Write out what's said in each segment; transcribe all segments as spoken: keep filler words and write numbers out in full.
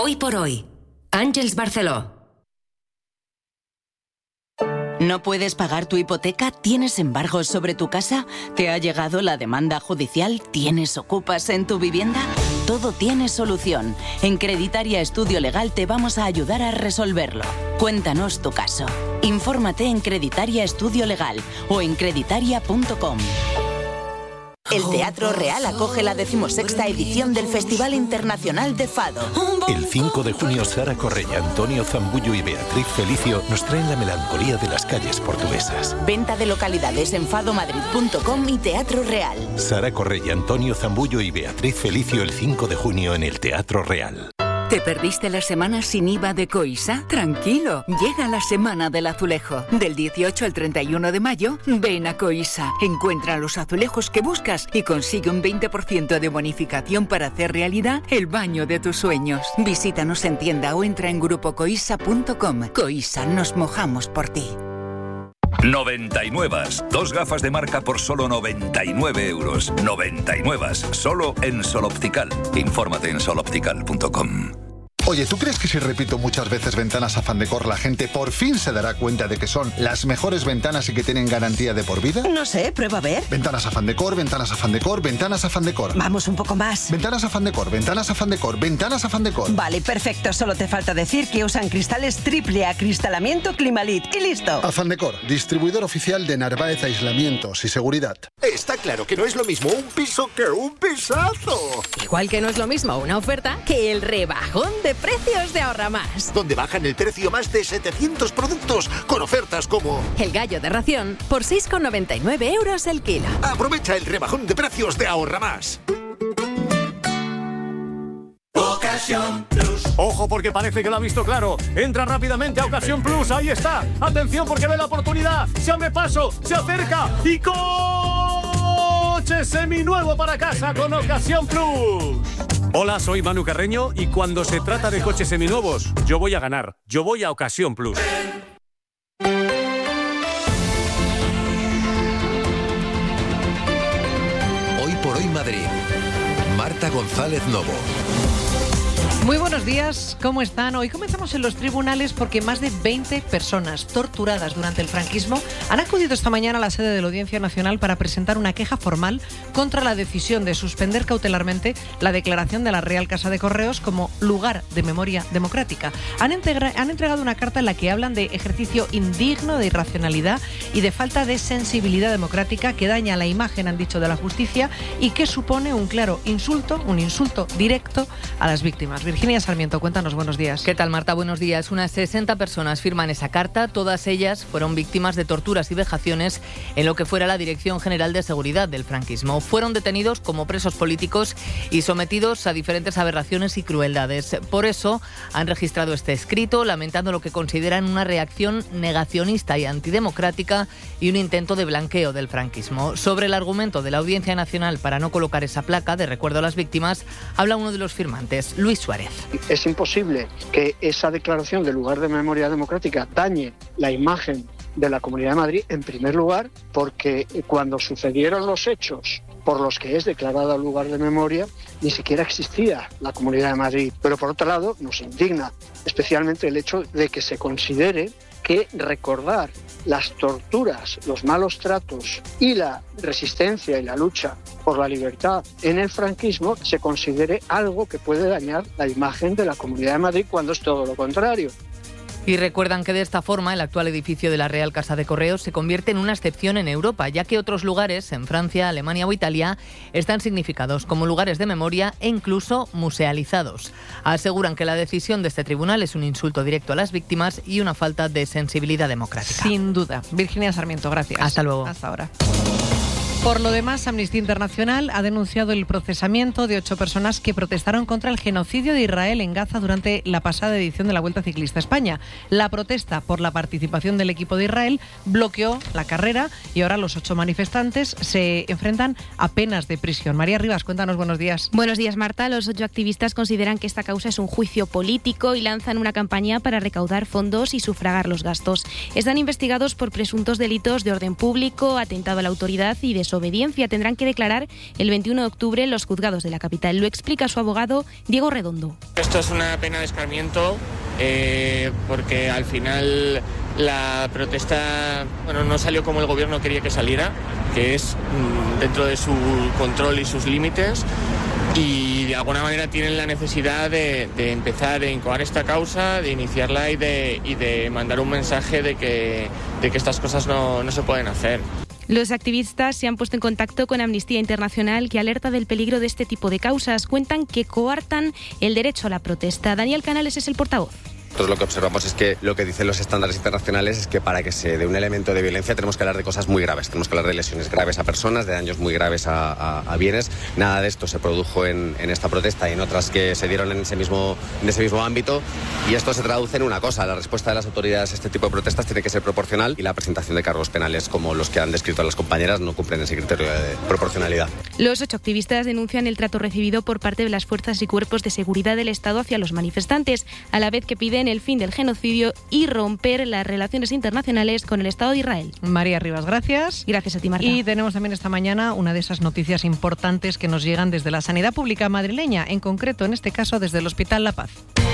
Hoy por hoy, Àngels Barceló. ¿No puedes pagar tu hipoteca? ¿Tienes embargos sobre tu casa? ¿Te ha llegado la demanda judicial? ¿Tienes ocupas en tu vivienda? Todo tiene solución. En Creditaria Estudio Legal te vamos a ayudar a resolverlo. Cuéntanos tu caso. Infórmate en Creditaria Estudio Legal o en creditaria punto com. El Teatro Real acoge la decimosexta edición del Festival Internacional de Fado. El cinco de junio, Sara Correia, Antonio Zambullo y Beatriz Felicio nos traen la melancolía de las calles portuguesas. Venta de localidades en fado madrid punto com y Teatro Real. Sara Correia, Antonio Zambullo y Beatriz Felicio el cinco de junio en el Teatro Real. ¿Te perdiste la semana sin I V A de Coisa? Tranquilo, llega la semana del azulejo. Del dieciocho al treinta y uno de mayo, ven a Coisa. Encuentra los azulejos que buscas y consigue un veinte por ciento de bonificación para hacer realidad el baño de tus sueños. Visítanos en tienda o entra en grupo coisa punto com. Coisa, nos mojamos por ti. noventa y nueve. Dos gafas de marca por solo noventa y nueve euros. noventa y nueve. Solo en Sol Optical. Infórmate en sol optical punto com. Oye, ¿tú crees que si repito muchas veces ventanas Afán Decor, la gente por fin se dará cuenta de que son las mejores ventanas y que tienen garantía de por vida? No sé, prueba a ver. Ventanas Afán Decor, ventanas Afán Decor, ventanas Afán Decor. Vamos un poco más. Ventanas Afán Decor, ventanas Afán Decor, ventanas Afán Decor. Vale, perfecto. Solo te falta decir que usan cristales triple acristalamiento Climalit y listo. Afán Decor, distribuidor oficial de Narváez Aislamientos y Seguridad. Está claro que no es lo mismo un piso que un pisazo. Igual que no es lo mismo una oferta que el rebajón de precios de Ahorra Más. Donde bajan el precio más de setecientos productos con ofertas como el gallo de ración por seis con noventa y nueve euros el kilo. Aprovecha el rebajón de precios de Ahorra Más. Ocasión Plus. Ojo, porque parece que lo ha visto claro. Entra rápidamente a Ocasión Plus. Ahí está. Atención, porque ve la oportunidad. Se abre paso, se acerca y coche seminuevo para casa con Ocasión Plus. Hola, soy Manu Carreño y cuando se trata de coches seminuevos, yo voy a ganar. Yo voy a Ocasión Plus. Hoy por hoy Madrid. Marta González Novo. Muy buenos días, ¿cómo están? Hoy comenzamos en los tribunales porque más de veinte personas torturadas durante el franquismo han acudido esta mañana a la sede de la Audiencia Nacional para presentar una queja formal contra la decisión de suspender cautelarmente la declaración de la Real Casa de Correos como lugar de memoria democrática. Han, integra- han entregado una carta en la que hablan de ejercicio indigno, de irracionalidad y de falta de sensibilidad democrática que daña la imagen, han dicho, de la justicia y que supone un claro insulto, un insulto directo a las víctimas. Virginia Sarmiento, cuéntanos, buenos días. ¿Qué tal, Marta? Buenos días. Unas sesenta personas firman esa carta. Todas ellas fueron víctimas de torturas y vejaciones en lo que fuera la Dirección General de Seguridad del franquismo. Fueron detenidos como presos políticos y sometidos a diferentes aberraciones y crueldades. Por eso han registrado este escrito, lamentando lo que consideran una reacción negacionista y antidemocrática y un intento de blanqueo del franquismo. Sobre el argumento de la Audiencia Nacional para no colocar esa placa de recuerdo a las víctimas, habla uno de los firmantes, Luis Suárez. Es imposible que esa declaración de lugar de memoria democrática dañe la imagen de la Comunidad de Madrid, en primer lugar, porque cuando sucedieron los hechos por los que es declarada lugar de memoria, ni siquiera existía la Comunidad de Madrid. Pero por otro lado, nos indigna especialmente el hecho de que se considere que recordar las torturas, los malos tratos y la resistencia y la lucha por la libertad en el franquismo se considere algo que puede dañar la imagen de la Comunidad de Madrid, cuando es todo lo contrario. Y recuerdan que de esta forma el actual edificio de la Real Casa de Correos se convierte en una excepción en Europa, ya que otros lugares, en Francia, Alemania o Italia, están significados como lugares de memoria e incluso musealizados. Aseguran que la decisión de este tribunal es un insulto directo a las víctimas y una falta de sensibilidad democrática. Sin duda. Virginia Sarmiento, gracias. Hasta luego. Hasta ahora. Por lo demás, Amnistía Internacional ha denunciado el procesamiento de ocho personas que protestaron contra el genocidio de Israel en Gaza durante la pasada edición de la Vuelta Ciclista a España. La protesta por la participación del equipo de Israel bloqueó la carrera y ahora los ocho manifestantes se enfrentan a penas de prisión. María Rivas, cuéntanos, buenos días. Buenos días, Marta. Los ocho activistas consideran que esta causa es un juicio político y lanzan una campaña para recaudar fondos y sufragar los gastos. Están investigados por presuntos delitos de orden público, atentado a la autoridad y desobediencia desobediencia. Tendrán que declarar el veintiuno de octubre en los juzgados de la capital. Lo explica su abogado Diego Redondo. Esto es una pena de escarmiento eh, porque al final la protesta bueno, no salió como el gobierno quería que saliera, que es mmm, dentro de su control y sus límites. Y de alguna manera tienen la necesidad de, de empezar a incoar esta causa, de iniciarla y de, y de mandar un mensaje de que, de que estas cosas no, no se pueden hacer. Los activistas se han puesto en contacto con Amnistía Internacional, que alerta del peligro de este tipo de causas. Cuentan que coartan el derecho a la protesta. Daniel Canales es el portavoz. Nosotros lo que observamos es que lo que dicen los estándares internacionales es que para que se dé un elemento de violencia tenemos que hablar de cosas muy graves. Tenemos que hablar de lesiones graves a personas, de daños muy graves a, a, a bienes. Nada de esto se produjo en, en esta protesta y en otras que se dieron en ese, mismo, en ese mismo ámbito. Y esto se traduce en una cosa. La respuesta de las autoridades a este tipo de protestas tiene que ser proporcional y la presentación de cargos penales, como los que han descrito las compañeras, no cumplen ese criterio de proporcionalidad. Los ocho activistas denuncian el trato recibido por parte de las fuerzas y cuerpos de seguridad del Estado hacia los manifestantes, a la vez que piden el fin del genocidio y romper las relaciones internacionales con el Estado de Israel. María Rivas, gracias. Gracias a ti, Marta. Y tenemos también esta mañana una de esas noticias importantes que nos llegan desde la sanidad pública madrileña, en concreto, en este caso, desde el Hospital La Paz.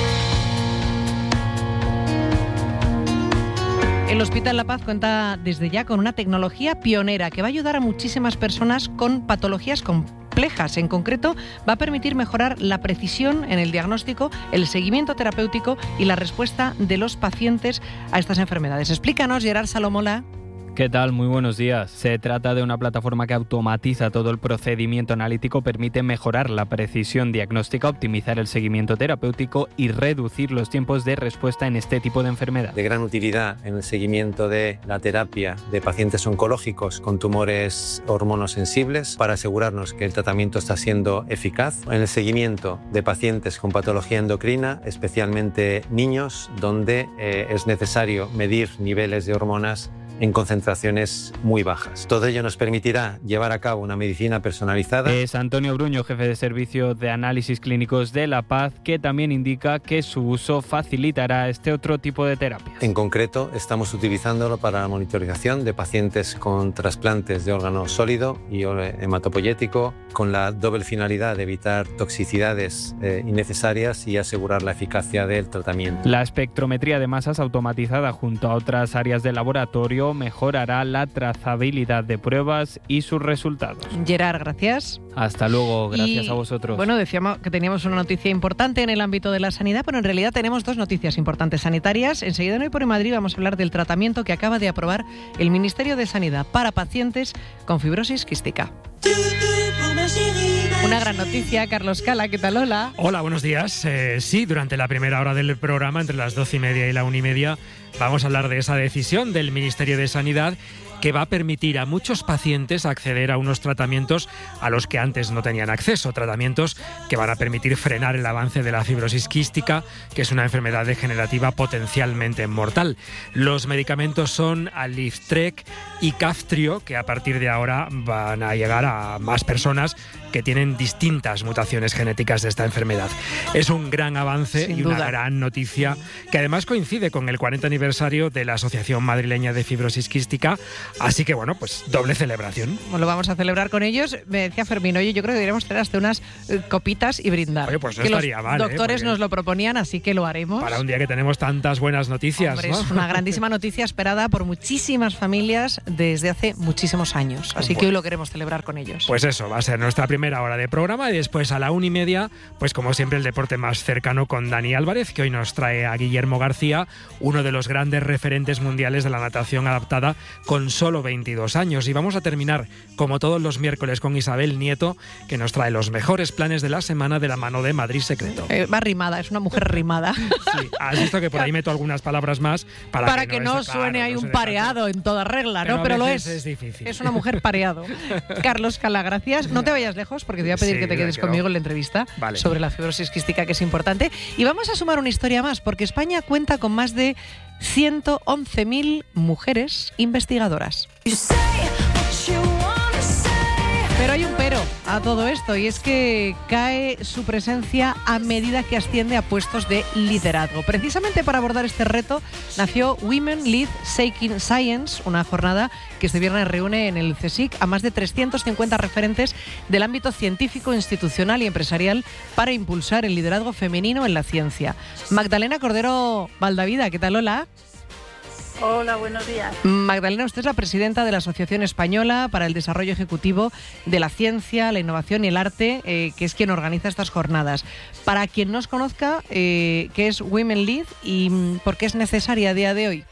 El Hospital La Paz cuenta desde ya con una tecnología pionera que va a ayudar a muchísimas personas con patologías complejas. En concreto, va a permitir mejorar la precisión en el diagnóstico, el seguimiento terapéutico y la respuesta de los pacientes a estas enfermedades. Explícanos, Gerard Salomola. ¿Qué tal? Muy buenos días. Se trata de una plataforma que automatiza todo el procedimiento analítico, permite mejorar la precisión diagnóstica, optimizar el seguimiento terapéutico y reducir los tiempos de respuesta en este tipo de enfermedad. De gran utilidad en el seguimiento de la terapia de pacientes oncológicos con tumores hormonosensibles para asegurarnos que el tratamiento está siendo eficaz. En el seguimiento de pacientes con patología endocrina, especialmente niños, donde eh, es necesario medir niveles de hormonas en concentraciones muy bajas. Todo ello nos permitirá llevar a cabo una medicina personalizada. Es Antonio Bruño, jefe de servicio de análisis clínicos de La Paz, que también indica que su uso facilitará este otro tipo de terapias. En concreto, estamos utilizándolo para la monitorización de pacientes con trasplantes de órgano sólido y hematopoyético, con la doble finalidad de evitar toxicidades eh, innecesarias y asegurar la eficacia del tratamiento. La espectrometría de masas automatizada junto a otras áreas de laboratorio mejorará la trazabilidad de pruebas y sus resultados. Gerard, gracias. Hasta luego, gracias y, a vosotros. Bueno, decíamos que teníamos una noticia importante en el ámbito de la sanidad, pero en realidad tenemos dos noticias importantes sanitarias. Enseguida en Hoy por Madrid vamos a hablar del tratamiento que acaba de aprobar el Ministerio de Sanidad para pacientes con fibrosis quística. Una gran noticia, Carlos Cala, ¿qué tal? Hola. Hola, buenos días. Eh, sí, durante la primera hora del programa, entre las doce y media y la una y media, vamos a hablar de esa decisión del Ministerio de Sanidad que va a permitir a muchos pacientes acceder a unos tratamientos a los que antes no tenían acceso, tratamientos que van a permitir frenar el avance de la fibrosis quística, que es una enfermedad degenerativa potencialmente mortal. Los medicamentos son Aliftrec y Kaftrio, que a partir de ahora van a llegar a más personas que tienen distintas mutaciones genéticas de esta enfermedad. Es un gran avance Sin y duda. Una gran noticia que además coincide con el cuarenta aniversario de la Asociación Madrileña de Fibrosis Quística. Así que, bueno, pues doble celebración. Lo vamos a celebrar con ellos. Me decía Fermín, oye, yo creo que deberíamos tener hasta unas eh, copitas y brindar. Oye, pues no que estaría los mal, doctores ¿eh? nos lo proponían, así que lo haremos. Para un día que tenemos tantas buenas noticias. Hombre, ¿no? Es una grandísima noticia esperada por muchísimas familias desde hace muchísimos años. Así bueno. que hoy lo queremos celebrar con ellos. Pues eso, va a ser nuestra primera hora de programa y después a la una y media, pues como siempre el deporte más cercano con Dani Álvarez, que hoy nos trae a Guillermo García, uno de los grandes referentes mundiales de la natación adaptada con solo veintidós años. Y vamos a terminar, como todos los miércoles, con Isabel Nieto, que nos trae los mejores planes de la semana de la mano de Madrid Secreto. Eh, va rimada, es una mujer rimada. Sí, has visto que por ahí meto algunas palabras más para, para que, que no, no es, suene claro, ahí no un pareado tanto. En toda regla, pero ¿no? Pero lo es. Es, difícil. Es una mujer pareado. Carlos Cala, gracias. No te vayas lejos porque te voy a pedir sí, que te quedes conmigo no. en la entrevista vale. sobre la fibrosis quística, que es importante. Y vamos a sumar una historia más, porque España cuenta con más de ciento once mil mujeres investigadoras. Pero hay un pero. pero a todo esto, y es que cae su presencia a medida que asciende a puestos de liderazgo. Precisamente para abordar este reto nació Women Lead Seeking Science, una jornada que este viernes reúne en el CSIC a más de trescientos cincuenta referentes del ámbito científico, institucional y empresarial para impulsar el liderazgo femenino en la ciencia. Magdalena Cordero Valdavida, ¿qué tal? Hola. Hola, buenos días. Magdalena, usted es la presidenta de la Asociación Española para el Desarrollo Ejecutivo de la Ciencia, la Innovación y el Arte, eh, que es quien organiza estas jornadas. Para quien no os conozca, eh, ¿qué es Women Lead y mm, por qué es necesaria a día de hoy?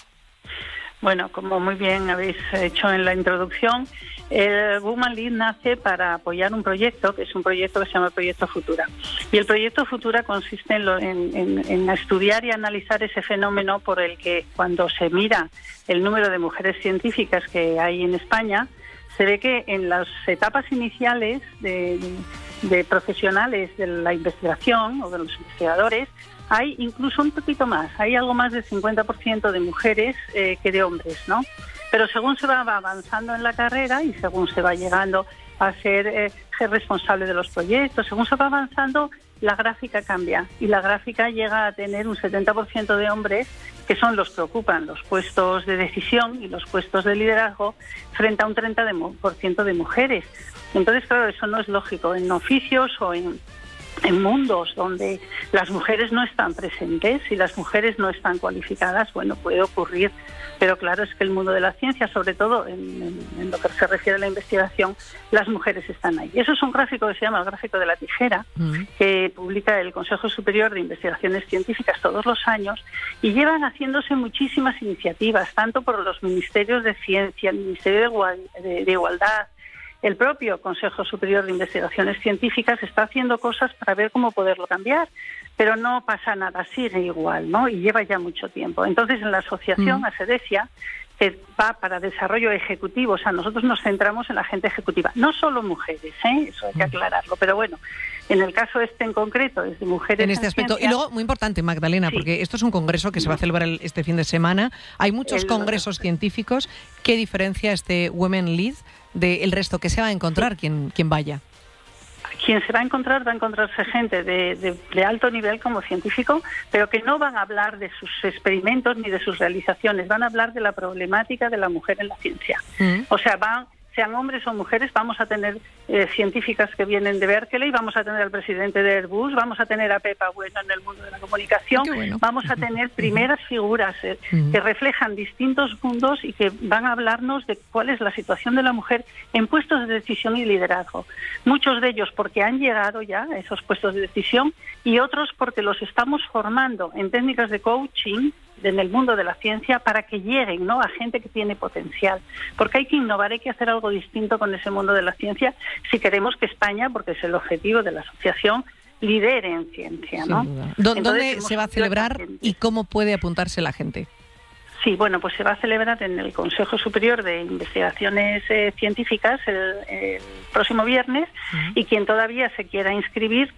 Bueno, como muy bien habéis hecho en la introducción, el Women Lead nace para apoyar un proyecto, que es un proyecto que se llama el Proyecto Futura. Y el Proyecto Futura consiste en, lo, en, en, en estudiar y analizar ese fenómeno por el que cuando se mira el número de mujeres científicas que hay en España, se ve que en las etapas iniciales de, de profesionales de la investigación o de los investigadores, hay incluso un poquito más, hay algo más del cincuenta por ciento de mujeres eh, que de hombres, ¿no? Pero según se va avanzando en la carrera y según se va llegando a ser, eh, ser responsable de los proyectos, según se va avanzando, la gráfica cambia y la gráfica llega a tener un setenta por ciento de hombres que son los que ocupan los puestos de decisión y los puestos de liderazgo frente a un treinta por ciento de mujeres. Entonces, claro, eso no es lógico en oficios o en en mundos donde las mujeres no están presentes y las mujeres no están cualificadas, bueno, puede ocurrir, pero claro, es que el mundo de la ciencia, sobre todo en, en, en lo que se refiere a la investigación, las mujeres están ahí. Eso es un gráfico que se llama el gráfico de la tijera, uh-huh. que publica el Consejo Superior de Investigaciones Científicas todos los años, y llevan haciéndose muchísimas iniciativas, tanto por los ministerios de Ciencia, el Ministerio de, Igual, de, de Igualdad. El propio Consejo Superior de Investigaciones Científicas está haciendo cosas para ver cómo poderlo cambiar, pero no pasa nada, sigue igual, ¿no? Y lleva ya mucho tiempo. Entonces, en la asociación, mm. ASEDESIA, que va para desarrollo ejecutivo, o sea, nosotros nos centramos en la gente ejecutiva, no solo mujeres, ¿eh? Eso hay que aclararlo, pero bueno, en el caso este en concreto es de mujeres en este en aspecto. Ciencia. Y luego, muy importante, Magdalena, sí. porque esto es un congreso que se va a celebrar el, este fin de semana, hay muchos el, congresos científicos. ¿Qué diferencia este Women Lead del resto? ¿Qué se va a encontrar sí. quien, quien vaya? Quien se va a encontrar, va a encontrarse gente de, de, de alto nivel como científico, pero que no van a hablar de sus experimentos ni de sus realizaciones, van a hablar de la problemática de la mujer en la ciencia. Mm. O sea, van, sean hombres o mujeres, vamos a tener eh, científicas que vienen de Berkeley, vamos a tener al presidente de Airbus, vamos a tener a Pepa Bueno en el mundo de la comunicación, bueno. vamos a tener primeras figuras eh, mm. que reflejan distintos mundos y que van a hablarnos de cuál es la situación de la mujer en puestos de decisión y liderazgo. Muchos de ellos porque han llegado ya a esos puestos de decisión y otros porque los estamos formando en técnicas de coaching en el mundo de la ciencia para que lleguen, ¿no?, a gente que tiene potencial. Porque hay que innovar, hay que hacer algo distinto con ese mundo de la ciencia si queremos que España, porque es el objetivo de la asociación, lidere en ciencia, ¿no? Entonces, ¿dónde se va a celebrar y cómo puede apuntarse la gente? Sí, bueno, pues se va a celebrar en el Consejo Superior de Investigaciones eh, Científicas el, el próximo viernes uh-huh. y quien todavía se quiera inscribir,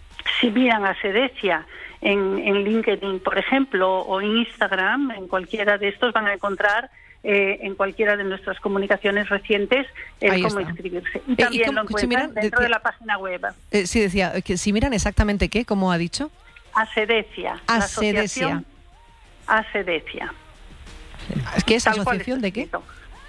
si miran a ASEDESIA en, en LinkedIn, por ejemplo, o en Instagram, en cualquiera de estos van a encontrar eh, en cualquiera de nuestras comunicaciones recientes eh, cómo está. inscribirse. Y también eh, ¿y cómo, lo encuentran si miran, dentro de, de la página web. Eh, sí, decía, que si miran exactamente qué, ¿cómo ha dicho? ASEDESIA. ASEDESIA. ASEDESIA. ¿Es que es asociación de qué?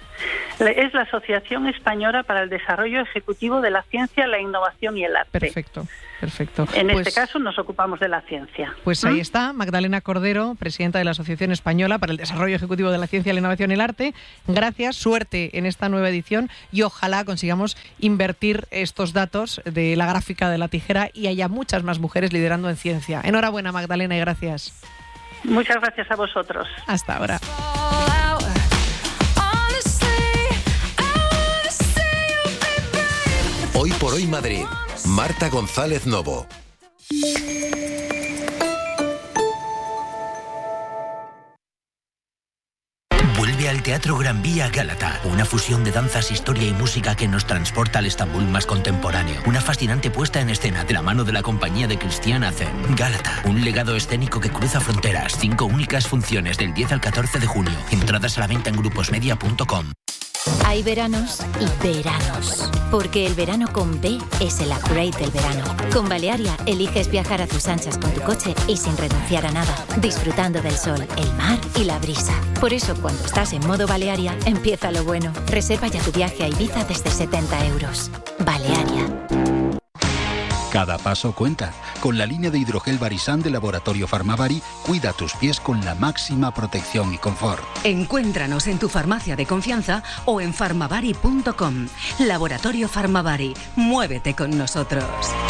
Es la Asociación Española para el Desarrollo Ejecutivo de la Ciencia, la Innovación y el Arte. Perfecto, perfecto. En pues, este caso nos ocupamos de la ciencia. Pues ¿Mm? ahí está, Magdalena Cordero, presidenta de la Asociación Española para el Desarrollo Ejecutivo de la Ciencia, la Innovación y el Arte. Gracias, suerte en esta nueva edición y ojalá consigamos invertir estos datos de la gráfica de la tijera y haya muchas más mujeres liderando en ciencia. Enhorabuena, Magdalena, y gracias. Muchas gracias a vosotros. Hasta ahora. Hoy por hoy Madrid. Marta González Novo. Vuelve al Teatro Gran Vía Gálata, una fusión de danzas, historia y música que nos transporta al Estambul más contemporáneo. Una fascinante puesta en escena de la mano de la compañía de Christian Azen. Gálata, un legado escénico que cruza fronteras. Cinco únicas funciones del diez al catorce de junio. Entradas a la venta en gruposmedia punto com. Hay veranos y veranos. Porque el verano con B es el upgrade del verano. Con Balearia eliges viajar a tus anchas con tu coche y sin renunciar a nada. Disfrutando del sol, el mar y la brisa. Por eso cuando estás en modo Balearia, empieza lo bueno. Reserva ya tu viaje a Ibiza desde setenta euros. Balearia. Cada paso cuenta. Con la línea de hidrogel Barisan de Laboratorio Farmavari, cuida tus pies con la máxima protección y confort. Encuéntranos en tu farmacia de confianza o en farmavari punto com. Laboratorio Farmavari. Muévete con nosotros.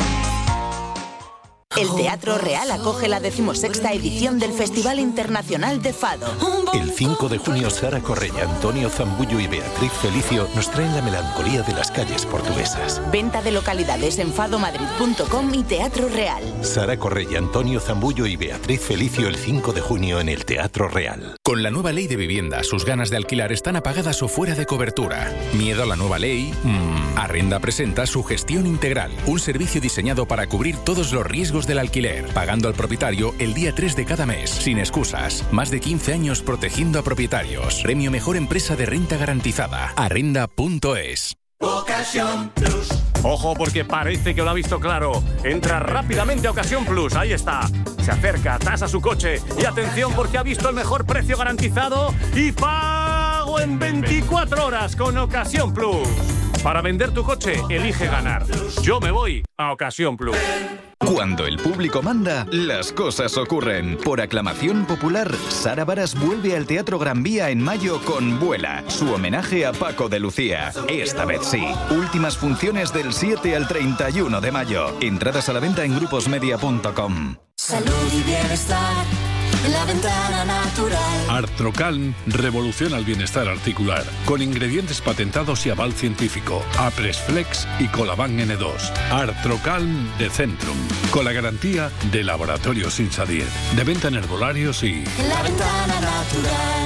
El Teatro Real acoge la decimosexta edición del Festival Internacional de Fado. El cinco de junio, Sara Correia, Antonio Zambullo y Beatriz Felicio nos traen la melancolía de las calles portuguesas. Venta de localidades en fado madrid punto com y Teatro Real. Sara Correia, Antonio Zambullo y Beatriz Felicio el cinco de junio en el Teatro Real. Con la nueva ley de vivienda, sus ganas de alquilar están apagadas o fuera de cobertura. ¿Miedo a la nueva ley? Mm. Arrenda presenta su gestión integral, un servicio diseñado para cubrir todos los riesgos del alquiler, pagando al propietario el día tres de cada mes, sin excusas. Más de quince años protegiendo a propietarios. Premio Mejor Empresa de Renta Garantizada. Arrenda punto es. Ocasión Plus. Ojo porque parece que lo ha visto claro. Entra rápidamente a Ocasión Plus. Ahí está. Se acerca, tasa su coche. Y atención porque ha visto el mejor precio garantizado y pago en veinticuatro horas con Ocasión Plus. Para vender tu coche, elige ganar. Yo me voy a Ocasión Plus. Cuando el público manda, las cosas ocurren. Por aclamación popular, Sara Varas vuelve al Teatro Gran Vía en mayo con Vuela, su homenaje a Paco de Lucía. Esta vez sí. Últimas funciones del siete al treinta y uno de mayo. Entradas a la venta en gruposmedia punto com. Salud y bienestar. La ventana natural. Artrocalm revoluciona el bienestar articular con ingredientes patentados y aval científico. Apresflex y Colaban N dos. Artrocalm de Centrum, con la garantía de Laboratorios Insadier. De venta en herbolarios y... La ventana natural.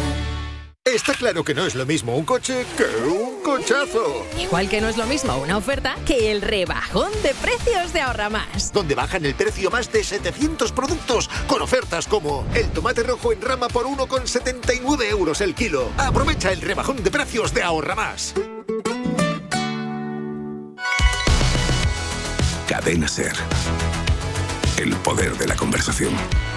Está claro que no es lo mismo un coche que un cochazo. Igual que no es lo mismo una oferta que el rebajón de precios de Ahorra Más. Donde bajan el precio más de setecientos productos con ofertas como el tomate rojo en rama por uno con setenta y nueve euros el kilo. Aprovecha el rebajón de precios de Ahorra Más. Cadena Ser. El poder de la conversación.